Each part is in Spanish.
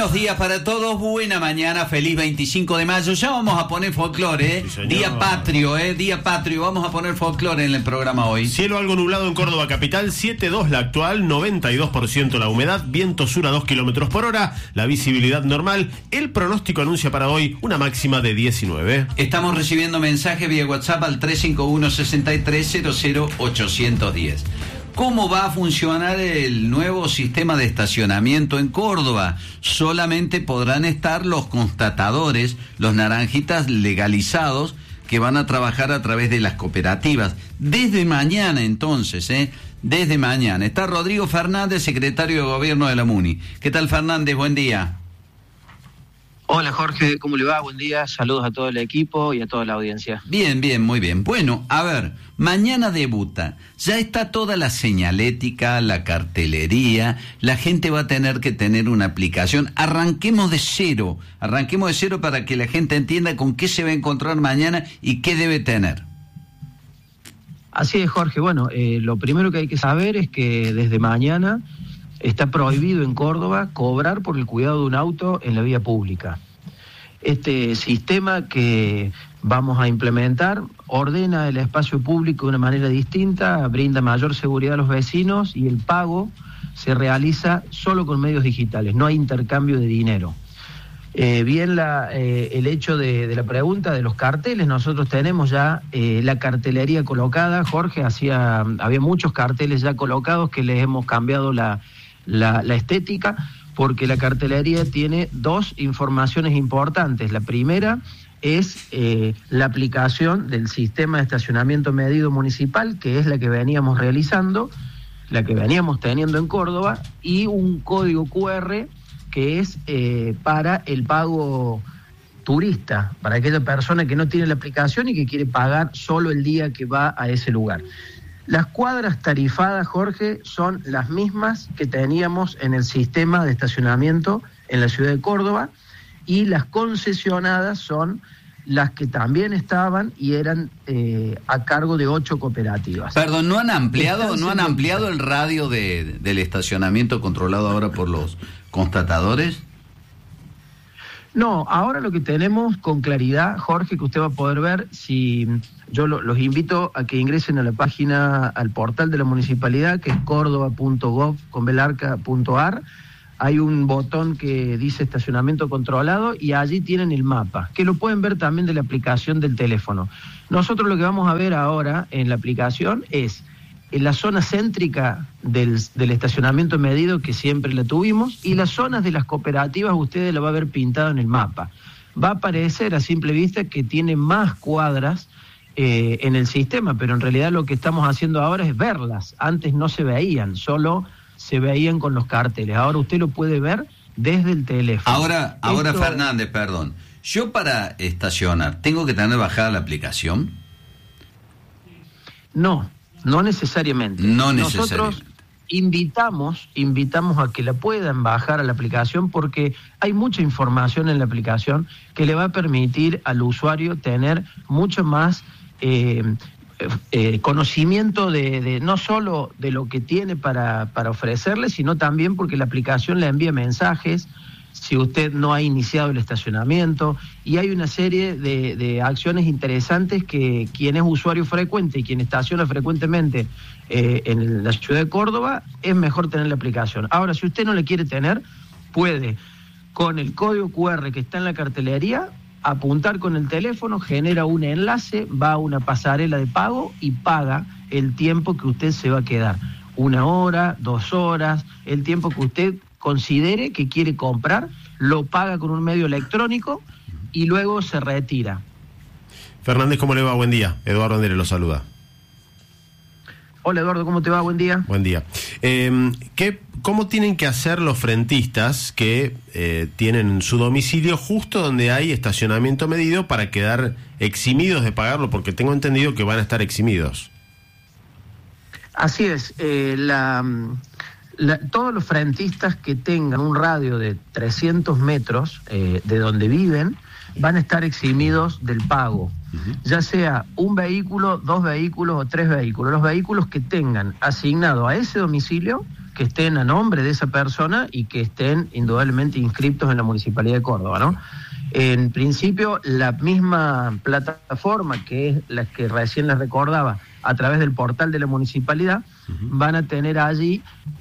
Buenos días para todos, buena mañana, feliz 25 de mayo. Ya vamos a poner folclore, Sí, día patrio, día patrio. Vamos a poner folclore en el programa hoy. Cielo algo nublado en Córdoba capital, 7.2 la actual, 92% la humedad, viento sur a 2 kilómetros por hora, la visibilidad normal. El pronóstico anuncia para hoy una máxima de 19. Estamos recibiendo mensajes vía WhatsApp al 351-6300-810. ¿Cómo va a funcionar el nuevo sistema de estacionamiento en Córdoba? Solamente podrán estar los constatadores, los naranjitas legalizados, que van a trabajar a través de las cooperativas. Desde mañana, entonces, desde mañana. Está Rodrigo Fernández, secretario de Gobierno de la MUNI. ¿Qué tal, Fernández? Buen día. Hola Jorge, ¿cómo le va? Buen día, saludos a todo el equipo y a toda la audiencia. Bien, bien, muy bien. Bueno, a ver, mañana debuta. Ya está toda la señalética, la cartelería. La gente va a tener que tener una aplicación. Arranquemos de cero para que la gente entienda con qué se va a encontrar mañana y qué debe tener. Así es, Jorge. Bueno, lo primero que hay que saber es que desde mañana está prohibido en Córdoba cobrar por el cuidado de un auto en la vía pública. Este sistema que vamos a implementar ordena el espacio público de una manera distinta, brinda mayor seguridad a los vecinos y el pago se realiza solo con medios digitales, no hay intercambio de dinero. Bien el hecho de la pregunta de los carteles, nosotros tenemos ya la cartelería colocada, Jorge, había muchos carteles ya colocados que les hemos cambiado la estética, porque la cartelería tiene dos informaciones importantes. La primera es la aplicación del sistema de estacionamiento medido municipal, que es la que veníamos realizando, la que veníamos teniendo en Córdoba, y un código QR que es para el pago turista, para aquella persona que no tiene la aplicación y que quiere pagar solo el día que va a ese lugar. Las cuadras tarifadas, Jorge, son las mismas que teníamos en el sistema de estacionamiento en la ciudad de Córdoba, y las concesionadas son las que también estaban y eran a cargo de 8 cooperativas. Perdón, ¿no han ampliado el radio del estacionamiento controlado ahora por los constatadores? No, ahora lo que tenemos con claridad, Jorge, que usted va a poder ver, si yo los invito a que ingresen a la página, al portal de la municipalidad, que es cordoba.gov.ar. Hay un botón que dice estacionamiento controlado y allí tienen el mapa, que lo pueden ver también de la aplicación del teléfono. Nosotros lo que vamos a ver ahora en la aplicación es en la zona céntrica del estacionamiento medido, que siempre la tuvimos, y las zonas de las cooperativas ustedes la va a ver pintado en el mapa. Va a parecer a simple vista que tiene más cuadras en el sistema, pero en realidad lo que estamos haciendo ahora es verlas. Antes no se veían, solo se veían con los carteles. Ahora usted lo puede ver desde el teléfono. Ahora Fernández, perdón. Yo para estacionar, ¿tengo que tener bajada la aplicación? No necesariamente. Nosotros invitamos a que la puedan bajar a la aplicación, porque hay mucha información en la aplicación que le va a permitir al usuario tener mucho más conocimiento de no solo de lo que tiene para ofrecerle, sino también porque la aplicación le envía mensajes si usted no ha iniciado el estacionamiento, y hay una serie de acciones interesantes que quien es usuario frecuente y quien estaciona frecuentemente en la ciudad de Córdoba, es mejor tener la aplicación. Ahora, si usted no la quiere tener, puede, con el código QR que está en la cartelería, apuntar con el teléfono, genera un enlace, va a una pasarela de pago y paga el tiempo que usted se va a quedar. 1 hora, 2 horas, el tiempo que usted considere que quiere comprar, lo paga con un medio electrónico y luego se retira. Fernández, ¿cómo le va? Buen día. Eduardo Andere lo saluda. Hola Eduardo, ¿cómo te va? Buen día. Buen día. ¿Cómo tienen que hacer los frentistas que tienen su domicilio justo donde hay estacionamiento medido para quedar eximidos de pagarlo? Porque tengo entendido que van a estar eximidos. Así es. Todos los frentistas que tengan un radio de 300 metros de donde viven van a estar eximidos del pago, ya sea un vehículo, 2 vehículos o 3 vehículos. Los vehículos que tengan asignado a ese domicilio que estén a nombre de esa persona y que estén indudablemente inscriptos en la Municipalidad de Córdoba, ¿no? En principio, la misma plataforma, que es la que recién les recordaba, a través del portal de la municipalidad, van a tener allí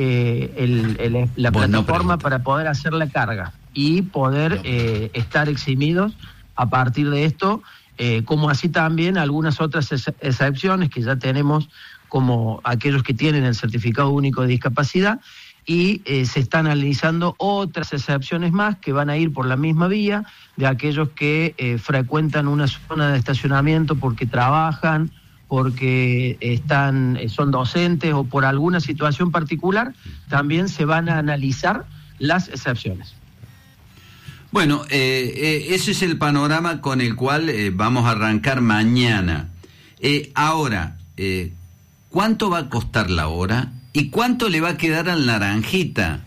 la plataforma para poder hacer la carga y poder estar eximidos a partir de esto, como así también algunas otras excepciones que ya tenemos, como aquellos que tienen el certificado único de discapacidad, y se están analizando otras excepciones más que van a ir por la misma vía, de aquellos que frecuentan una zona de estacionamiento porque trabajan, porque son docentes o por alguna situación particular. También se van a analizar las excepciones. Bueno, ese es el panorama con el cual vamos a arrancar mañana. Ahora, ¿cuánto va a costar la hora? ¿Y cuánto le va a quedar al naranjita?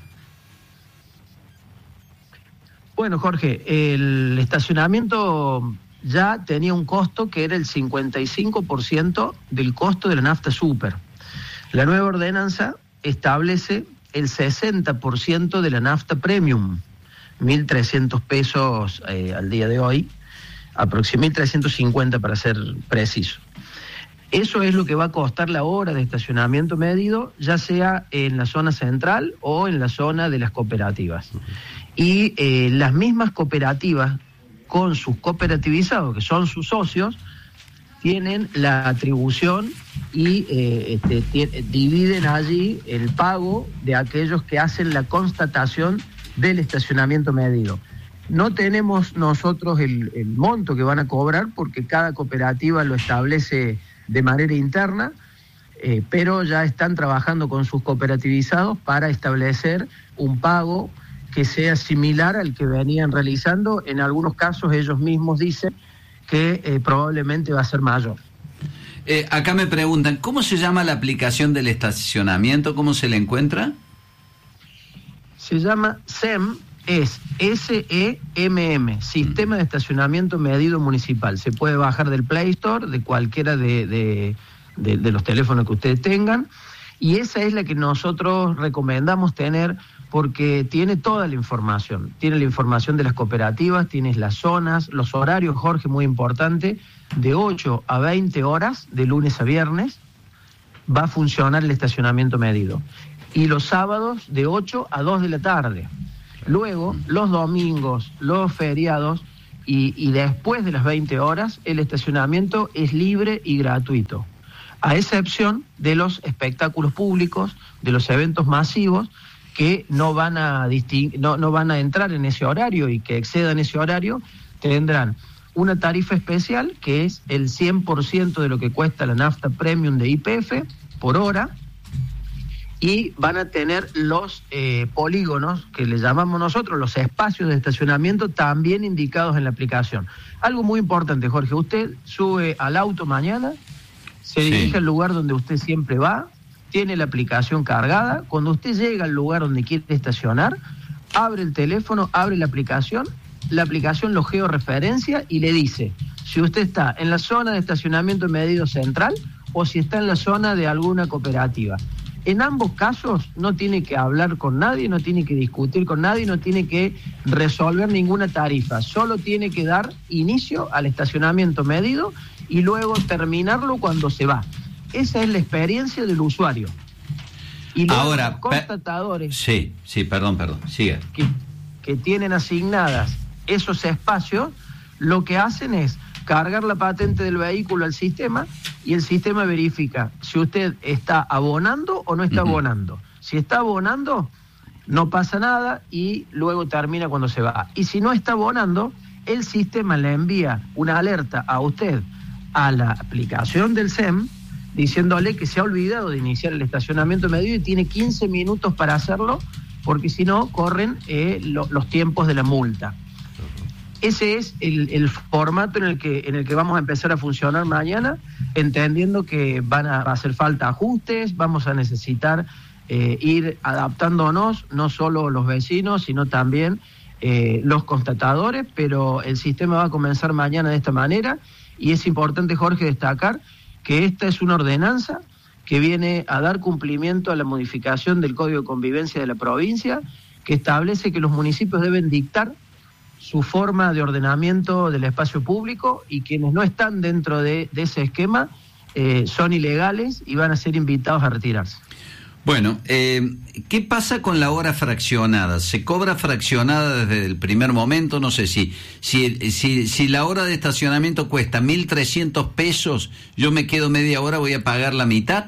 Bueno, Jorge, el estacionamiento ya tenía un costo que era el 55% del costo de la nafta super. La nueva ordenanza establece el 60% de la nafta premium, 1.300 pesos al día de hoy, aproximadamente 1.350 para ser preciso. Eso es lo que va a costar la hora de estacionamiento medido, ya sea en la zona central o en la zona de las cooperativas. Y las mismas cooperativas, con sus cooperativizados, que son sus socios, tienen la atribución y dividen allí el pago de aquellos que hacen la constatación del estacionamiento medido. No tenemos nosotros el monto que van a cobrar porque cada cooperativa lo establece de manera interna, pero ya están trabajando con sus cooperativizados para establecer un pago que sea similar al que venían realizando. En algunos casos ellos mismos dicen que probablemente va a ser mayor. Acá me preguntan, ¿cómo se llama la aplicación del estacionamiento? ¿Cómo se le encuentra? Se llama SEM, es SEMM, Sistema de Estacionamiento Medido Municipal. Se puede bajar del Play Store, de cualquiera de los teléfonos que ustedes tengan, y esa es la que nosotros recomendamos tener porque tiene toda la información. Tiene la información de las cooperativas, tienes las zonas, los horarios, Jorge, muy importante, de 8 a 20 horas, de lunes a viernes, va a funcionar el estacionamiento medido. Y los sábados de 8 a 2 de la tarde. Luego, los domingos, los feriados y después de las 20 horas, el estacionamiento es libre y gratuito, a excepción de los espectáculos públicos, de los eventos masivos, que no van a no van a entrar en ese horario y que excedan ese horario, tendrán una tarifa especial que es el 100% de lo que cuesta la nafta premium de YPF por hora, y van a tener los polígonos, que le llamamos nosotros, los espacios de estacionamiento también indicados en la aplicación. Algo muy importante, Jorge, usted sube al auto mañana, se dirige al lugar donde usted siempre va, tiene la aplicación cargada. Cuando usted llega al lugar donde quiere estacionar, abre el teléfono, abre la aplicación lo georreferencia y le dice si usted está en la zona de estacionamiento medido central o si está en la zona de alguna cooperativa. En ambos casos no tiene que hablar con nadie, no tiene que discutir con nadie, no tiene que resolver ninguna tarifa, solo tiene que dar inicio al estacionamiento medido y luego terminarlo cuando se va. Esa es la experiencia del usuario. Y luego ahora, los constatadores perdón, siga. Que tienen asignadas esos espacios, lo que hacen es cargar la patente del vehículo al sistema y el sistema verifica si usted está abonando o no está abonando. Si está abonando, no pasa nada y luego termina cuando se va. Y si no está abonando, el sistema le envía una alerta a usted a la aplicación del SEM diciéndole que se ha olvidado de iniciar el estacionamiento medido y tiene 15 minutos para hacerlo, porque si no corren los tiempos de la multa. Ese es el formato en el que vamos a empezar a funcionar mañana, entendiendo que van a hacer falta ajustes, vamos a necesitar ir adaptándonos, no solo los vecinos, sino también los constatadores, pero el sistema va a comenzar mañana de esta manera, y es importante, Jorge, destacar que esta es una ordenanza que viene a dar cumplimiento a la modificación del Código de Convivencia de la provincia, que establece que los municipios deben dictar su forma de ordenamiento del espacio público y quienes no están dentro de ese esquema son ilegales y van a ser invitados a retirarse. Bueno, ¿qué pasa con la hora fraccionada? ¿Se cobra fraccionada desde el primer momento? No sé si la hora de estacionamiento cuesta 1.300 pesos, yo me quedo media hora, ¿voy a pagar la mitad?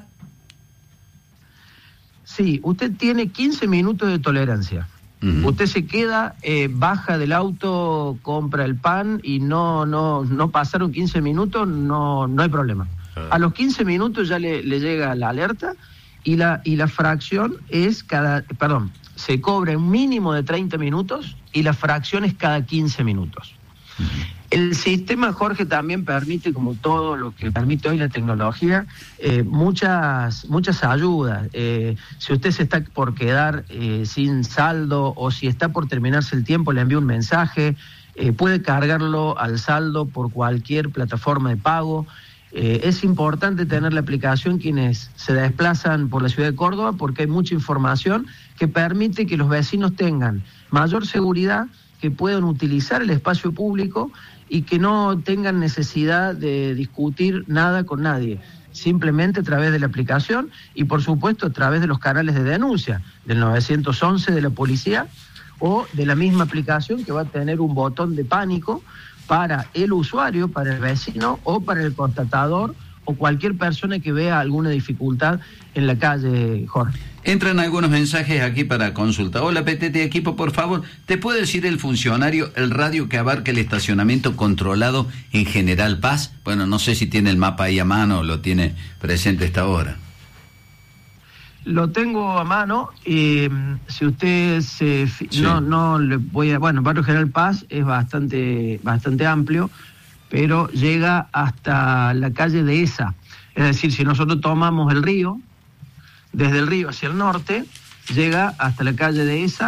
Sí, usted tiene 15 minutos de tolerancia. Uh-huh. Usted se queda, baja del auto, compra el pan y no pasaron 15 minutos, no hay problema. A los 15 minutos ya le llega la alerta y la fracción es se cobra un mínimo de 30 minutos y la fracción es cada 15 minutos. Uh-huh. El sistema, Jorge, también permite, como todo lo que permite hoy la tecnología, muchas ayudas. Si usted se está por quedar sin saldo o si está por terminarse el tiempo, le envía un mensaje, puede cargarlo al saldo por cualquier plataforma de pago. Es importante tener la aplicación quienes se desplazan por la ciudad de Córdoba porque hay mucha información que permite que los vecinos tengan mayor seguridad, que puedan utilizar el espacio público y que no tengan necesidad de discutir nada con nadie, simplemente a través de la aplicación y por supuesto a través de los canales de denuncia, del 911 de la policía o de la misma aplicación que va a tener un botón de pánico para el usuario, para el vecino o para el constatador o cualquier persona que vea alguna dificultad en la calle, Jorge. Entran algunos mensajes aquí para consulta. Hola, PTT Equipo, por favor, ¿te puede decir el funcionario el radio que abarca el estacionamiento controlado en General Paz? Bueno, no sé si tiene el mapa ahí a mano o lo tiene presente a esta hora. Lo tengo a mano. Si usted no le voy a... Bueno, Barrio General Paz es bastante amplio, pero llega hasta la calle Dehesa. Es decir, si nosotros tomamos el río, desde el río hacia el norte, llega hasta la calle Dehesa,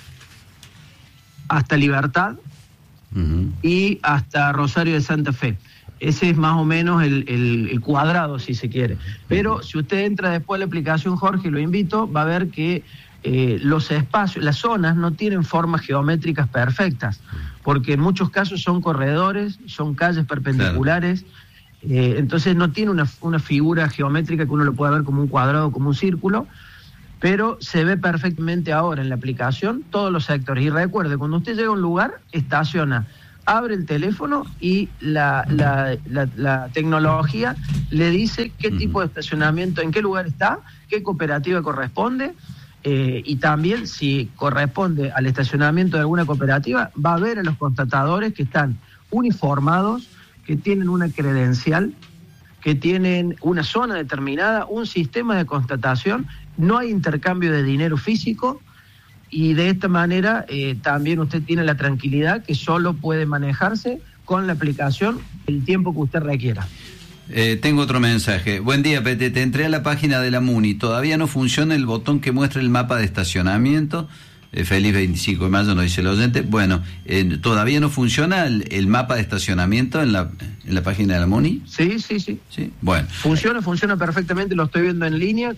hasta Libertad uh-huh. y hasta Rosario de Santa Fe. Ese es más o menos el cuadrado, si se quiere. Pero si usted entra después a la aplicación, Jorge, lo invito, va a ver que los espacios, las zonas no tienen formas geométricas perfectas, porque en muchos casos son corredores, son calles perpendiculares, claro. Entonces no tiene una figura geométrica que uno lo pueda ver como un cuadrado, como un círculo, pero se ve perfectamente ahora en la aplicación todos los sectores. Y recuerde, cuando usted llega a un lugar, estaciona, abre el teléfono y la tecnología le dice qué tipo de estacionamiento, en qué lugar está, qué cooperativa corresponde, y también si corresponde al estacionamiento de alguna cooperativa, va a ver a los constatadores que están uniformados, que tienen una credencial, que tienen una zona determinada, un sistema de constatación, no hay intercambio de dinero físico, y de esta manera también usted tiene la tranquilidad que solo puede manejarse con la aplicación el tiempo que usted requiera. Tengo otro mensaje. Buen día, PTT. Entré a la página de la MUNI. Todavía no funciona el botón que muestra el mapa de estacionamiento. Feliz 25 de mayo, nos dice el oyente. Bueno, ¿todavía no funciona el mapa de estacionamiento en la página de la MUNI? Sí. Sí, bueno. Funciona perfectamente, lo estoy viendo en línea.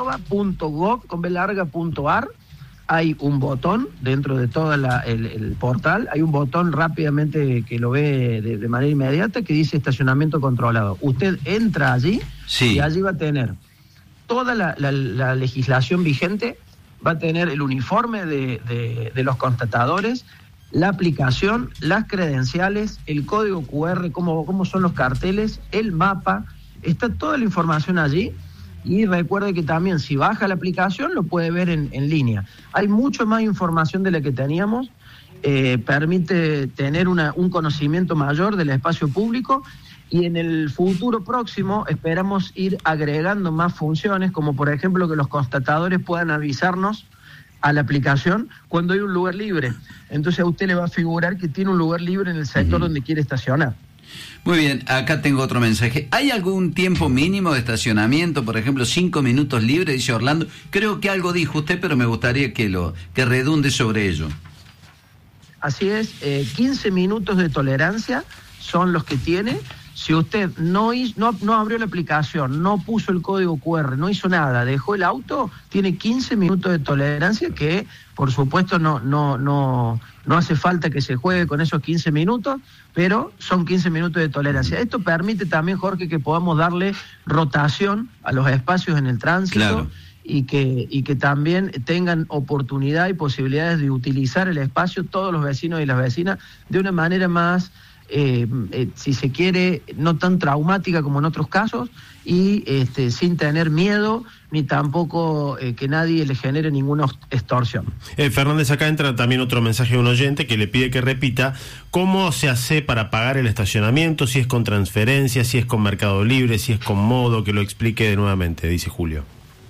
Córdoba.gov.ar. Hay un botón dentro de todo el portal, hay un botón rápidamente que lo ve de manera inmediata que dice estacionamiento controlado. Usted entra allí sí. Y allí va a tener toda la legislación vigente, va a tener el uniforme de los constatadores, la aplicación, las credenciales, el código QR, cómo son los carteles, el mapa, está toda la información allí. Y recuerde que también si baja la aplicación lo puede ver en línea. Hay mucho más información de la que teníamos, permite tener un conocimiento mayor del espacio público y en el futuro próximo esperamos ir agregando más funciones, como por ejemplo que los constatadores puedan avisarnos a la aplicación cuando hay un lugar libre. Entonces a usted le va a figurar que tiene un lugar libre en el sector donde quiere estacionar. Muy bien, acá tengo otro mensaje. ¿Hay algún tiempo mínimo de estacionamiento? Por ejemplo, 5 minutos libres, dice Orlando. Creo que algo dijo usted, pero me gustaría que redunde sobre ello. Así es, 15 minutos de tolerancia son los que tiene. Si usted no abrió la aplicación, no puso el código QR, no hizo nada, dejó el auto, tiene 15 minutos de tolerancia que, por supuesto, no hace falta que se juegue con esos 15 minutos, pero son 15 minutos de tolerancia. Esto permite también, Jorge, que podamos darle rotación a los espacios en el tránsito. Claro. Y que también tengan oportunidad y posibilidades de utilizar el espacio todos los vecinos y las vecinas de una manera más, si se quiere, no tan traumática como en otros casos, y sin tener miedo ni tampoco que nadie le genere ninguna extorsión. Fernández, acá entra también otro mensaje de un oyente que le pide que repita cómo se hace para pagar el estacionamiento, si es con transferencia, si es con Mercado Libre, si es con Modo, que lo explique nuevamente, dice Julio.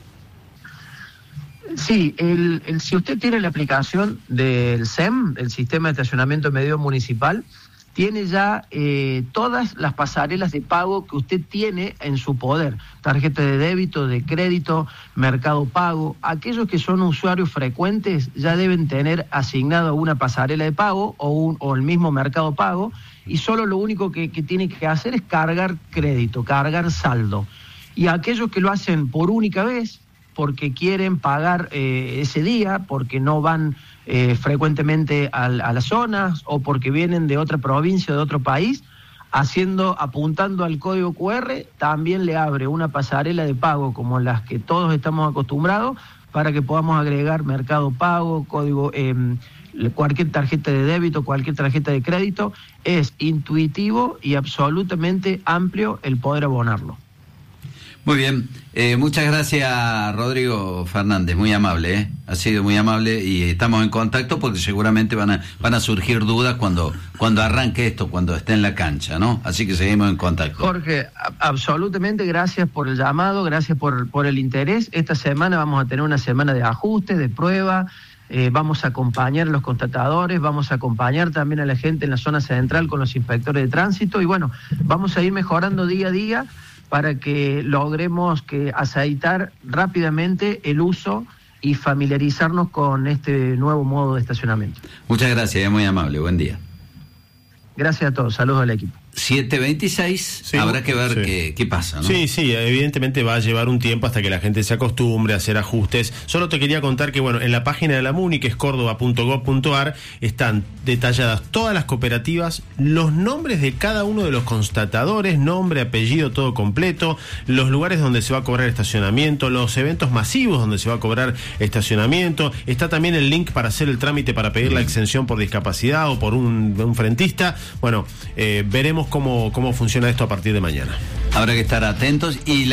Sí, si usted tiene la aplicación del SEM, el Sistema de Estacionamiento Medido Municipal, tiene ya todas las pasarelas de pago que usted tiene en su poder. Tarjeta de débito, de crédito, Mercado Pago. Aquellos que son usuarios frecuentes ya deben tener asignado una pasarela de pago o el mismo Mercado Pago, y solo lo único que tiene que hacer es cargar crédito, cargar saldo. Y aquellos que lo hacen por única vez, porque quieren pagar ese día, porque no van frecuentemente a las zonas o porque vienen de otra provincia o de otro país, apuntando al código QR, también le abre una pasarela de pago como las que todos estamos acostumbrados para que podamos agregar Mercado Pago, código, cualquier tarjeta de débito, cualquier tarjeta de crédito. Es intuitivo y absolutamente amplio el poder abonarlo. Muy bien, muchas gracias, Rodrigo Fernández, muy amable, ha sido muy amable, y estamos en contacto porque seguramente van a surgir dudas cuando arranque esto, cuando esté en la cancha, ¿no? Así que seguimos en contacto. Jorge, absolutamente gracias por el llamado, gracias por el interés. Esta semana vamos a tener una semana de ajuste, de prueba. Vamos a acompañar a los constatadores, vamos a acompañar también a la gente en la zona central con los inspectores de tránsito, y bueno, vamos a ir mejorando día a día para que logremos aceitar rápidamente el uso y familiarizarnos con este nuevo modo de estacionamiento. Muchas gracias, es muy amable, buen día. Gracias a todos, saludos al equipo. 7:26, sí, habrá que ver qué pasa, ¿no? Sí, evidentemente va a llevar un tiempo hasta que la gente se acostumbre a hacer ajustes. Solo te quería contar que, bueno, en la página de la MUNI, que es córdoba.gov.ar, están detalladas todas las cooperativas, los nombres de cada uno de los constatadores, nombre, apellido, todo completo, los lugares donde se va a cobrar estacionamiento, los eventos masivos donde se va a cobrar estacionamiento. Está también el link para hacer el trámite para pedir la exención por discapacidad o por un frentista. Bueno, veremos cómo funciona esto a partir de mañana. Habrá que estar atentos y